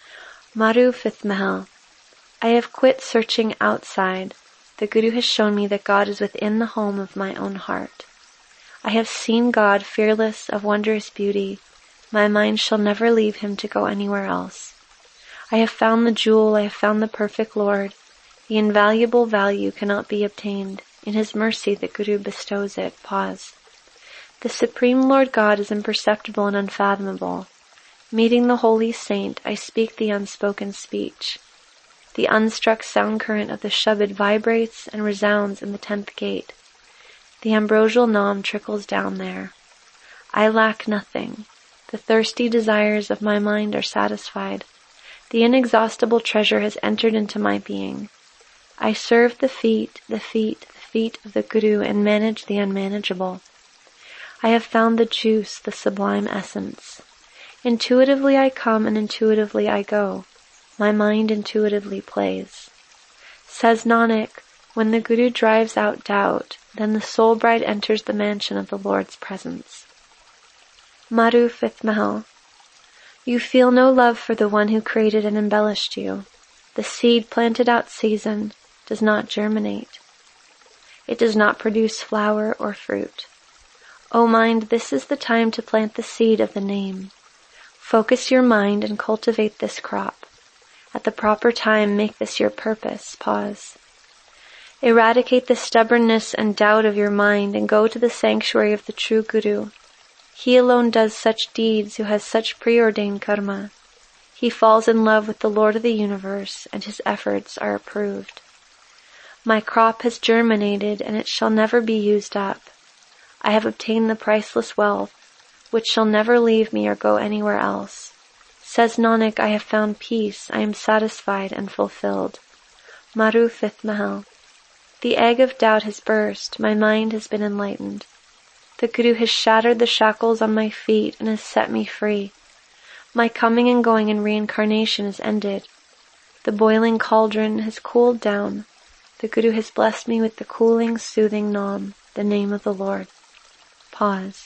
Maru, fifth Mahal. I have quit searching outside. The Guru has shown me that God is within the home of my own heart. I have seen God, fearless, of wondrous beauty. My mind shall never leave him to go anywhere else. I have found the jewel, I have found the perfect Lord. The invaluable value cannot be obtained. In his mercy the Guru bestows it. Pause. The Supreme Lord God is imperceptible and unfathomable. Meeting the holy saint, I speak the unspoken speech. The unstruck sound current of the Shabad vibrates and resounds in the 10th gate. The ambrosial Nam trickles down there. I lack nothing. The thirsty desires of my mind are satisfied. The inexhaustible treasure has entered into my being. I serve the feet of the Guru and manage the unmanageable. I have found the juice, the sublime essence. Intuitively I come and intuitively I go. My mind intuitively plays. Says Nanak, when the Guru drives out doubt, then the soul bride enters the mansion of the Lord's presence. Maru, fifth Mahal. You feel no love for the one who created and embellished you. The seed planted out season does not germinate. It does not produce flower or fruit. O mind, this is the time to plant the seed of the name. Focus your mind and cultivate this crop. At the proper time, make this your purpose. Pause. Eradicate the stubbornness and doubt of your mind and go to the sanctuary of the true Guru. He alone does such deeds who has such preordained karma. He falls in love with the Lord of the universe and his efforts are approved. My crop has germinated and it shall never be used up. I have obtained the priceless wealth, which shall never leave me or go anywhere else. Says Nanak, I have found peace, I am satisfied and fulfilled. Maru, fifth Mahal. The egg of doubt has burst, my mind has been enlightened. The Guru has shattered the shackles on my feet and has set me free. My coming and going in reincarnation is ended. The boiling cauldron has cooled down. The Guru has blessed me with the cooling, soothing Nam, the name of the Lord. Pause.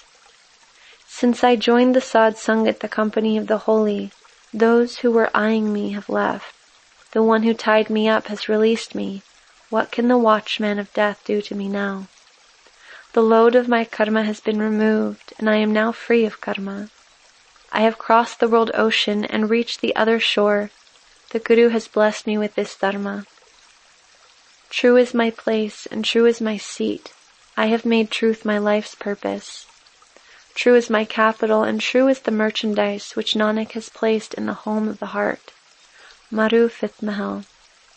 Since I joined the Sadh Sangat, the company of the holy, those who were eyeing me have left. The one who tied me up has released me. What can the watchman of death do to me now? The load of my karma has been removed, and I am now free of karma. I have crossed the world ocean and reached the other shore. The Guru has blessed me with this dharma. True is my place, and true is my seat. I have made truth my life's purpose. True is my capital, and true is the merchandise which Nanak has placed in the home of the heart. Maru, fifth Mahal.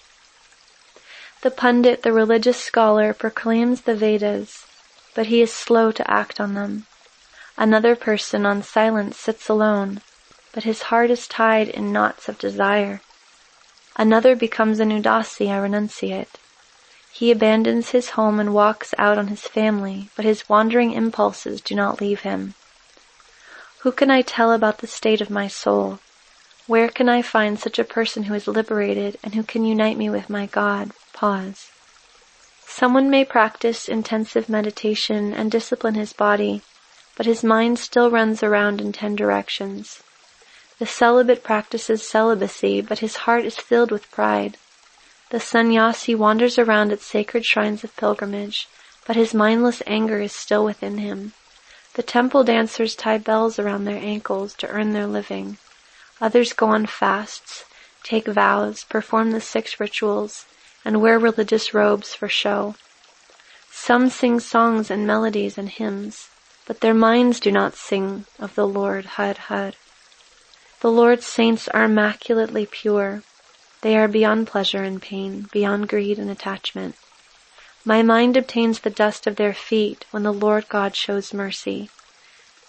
The Pundit, the religious scholar, proclaims the Vedas, but he is slow to act on them. Another person on silence sits alone, but his heart is tied in knots of desire. Another becomes an Udasi, a renunciate. He abandons his home and walks out on his family, but his wandering impulses do not leave him. Who can I tell about the state of my soul? Where can I find such a person who is liberated and who can unite me with my God? Pause. Someone may practice intensive meditation and discipline his body, but his mind still runs around in 10 directions. The celibate practices celibacy, but his heart is filled with pride. The sannyasi wanders around at sacred shrines of pilgrimage, but his mindless anger is still within him. The temple dancers tie bells around their ankles to earn their living. Others go on fasts, take vows, perform the 6 rituals, and wear religious robes for show. Some sing songs and melodies and hymns, but their minds do not sing of the Lord Har Har. The Lord's saints are immaculately pure. They are beyond pleasure and pain, beyond greed and attachment. My mind obtains the dust of their feet when the Lord God shows mercy.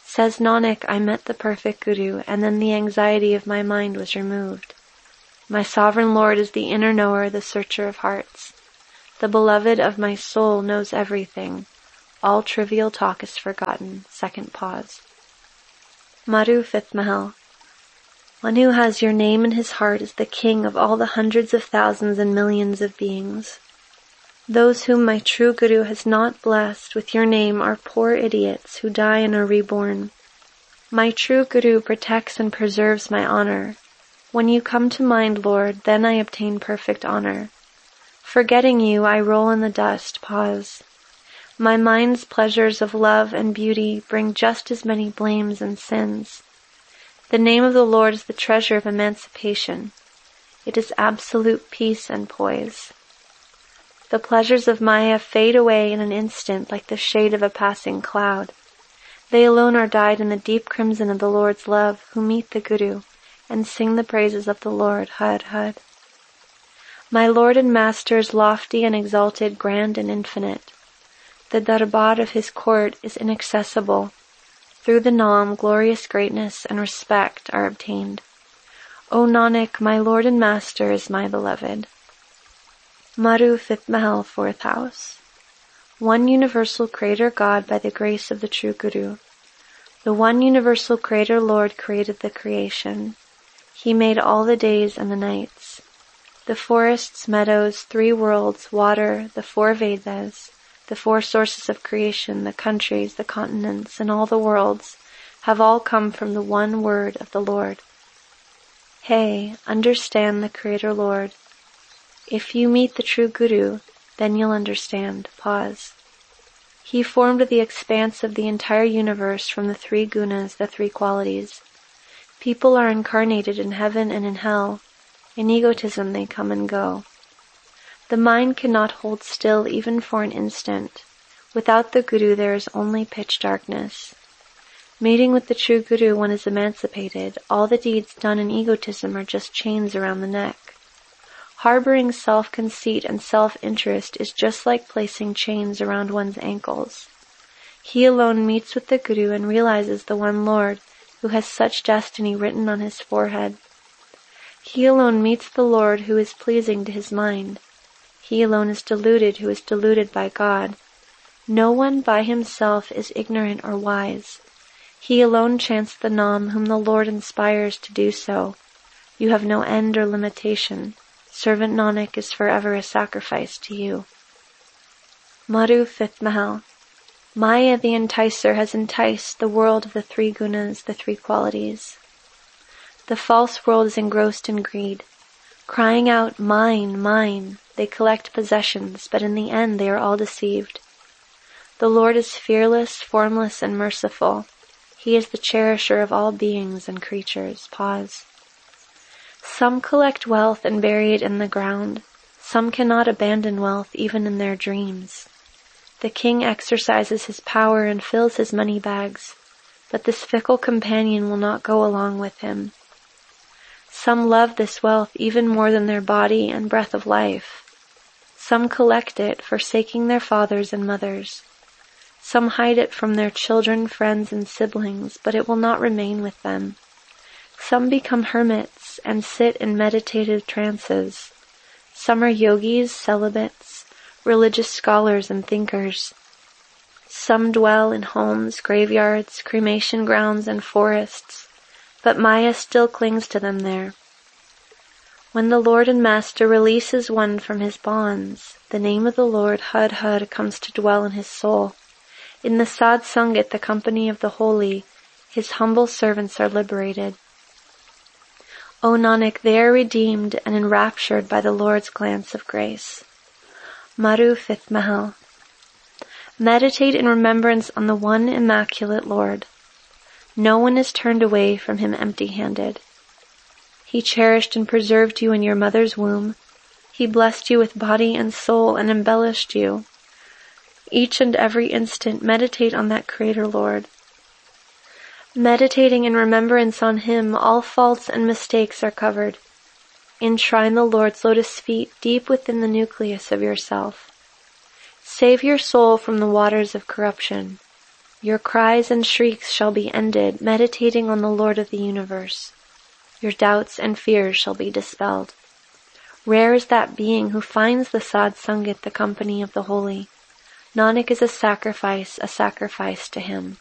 Says Nanak, I met the perfect Guru, and then the anxiety of my mind was removed. My sovereign Lord is the inner knower, the searcher of hearts. The beloved of my soul knows everything. All trivial talk is forgotten. Second pause. Madhu, fifth Mahal. One who has your name in his heart is the king of all the hundreds of thousands and millions of beings. Those whom my true Guru has not blessed with your name are poor idiots who die and are reborn. My true Guru protects and preserves my honor. When you come to mind, Lord, then I obtain perfect honor. Forgetting you, I roll in the dust. Pause. My mind's pleasures of love and beauty bring just as many blames and sins. The name of the Lord is the treasure of emancipation. It is absolute peace and poise. The pleasures of Maya fade away in an instant like the shade of a passing cloud. They alone are dyed in the deep crimson of the Lord's love who meet the Guru and sing the praises of the Lord. Had, had. My Lord and Master is lofty and exalted, grand and infinite. The darbar of his court is inaccessible. Through the Naam, glorious greatness and respect are obtained. O Nanak, my Lord and Master is my beloved. Madhu, fifth Mahal, fourth house. One universal Creator God by the grace of the true Guru. The one universal Creator Lord created the creation. He made all the days and the nights. The forests, meadows, 3 worlds, water, the 4 Vedas, the 4 sources of creation, the countries, the continents, and all the worlds have all come from the one word of the Lord. Hey, understand the Creator Lord. If you meet the true Guru, then you'll understand. Pause. He formed the expanse of the entire universe from the 3 gunas, the 3 qualities. People are incarnated in heaven and in hell. In egotism they come and go. The mind cannot hold still even for an instant. Without the Guru there is only pitch darkness. Meeting with the true Guru, one is emancipated. All the deeds done in egotism are just chains around the neck. Harboring self-conceit and self-interest is just like placing chains around one's ankles. He alone meets with the Guru and realizes the one Lord who has such destiny written on his forehead. He alone meets the Lord who is pleasing to his mind. He alone is deluded who is deluded by God. No one by himself is ignorant or wise. He alone chants the Naam whom the Lord inspires to do so. You have no end or limitation. Servant Nanak is forever a sacrifice to you. Madhu, fifth Mahal. Maya the enticer has enticed the world of the 3 gunas, the 3 qualities. The false world is engrossed in greed. Crying out, mine, mine, they collect possessions, but in the end they are all deceived. The Lord is fearless, formless, and merciful. He is the cherisher of all beings and creatures. Pause. Some collect wealth and bury it in the ground. Some cannot abandon wealth even in their dreams. The king exercises his power and fills his money bags, but this fickle companion will not go along with him. Some love this wealth even more than their body and breath of life. Some collect it, forsaking their fathers and mothers. Some hide it from their children, friends, and siblings, but it will not remain with them. Some become hermits and sit in meditative trances. Some are yogis, celibates, religious scholars, and thinkers. Some dwell in homes, graveyards, cremation grounds, and forests, but Maya still clings to them there. When the Lord and Master releases one from his bonds, the name of the Lord, Had Had, comes to dwell in his soul. In the Sad Sangat, the company of the holy, his humble servants are liberated. O Nanak, they are redeemed and enraptured by the Lord's glance of grace. Madhu, fifth Mahal. Meditate in remembrance on the one immaculate Lord. No one is turned away from him empty-handed. He cherished and preserved you in your mother's womb. He blessed you with body and soul and embellished you. Each and every instant meditate on that Creator Lord. Meditating in remembrance on him, all faults and mistakes are covered. Enshrine the Lord's lotus feet deep within the nucleus of yourself. Save your soul from the waters of corruption. Your cries and shrieks shall be ended, meditating on the Lord of the universe. Your doubts and fears shall be dispelled. Rare is that being who finds the Sad Sangat, the company of the holy. Nanak is a sacrifice to him.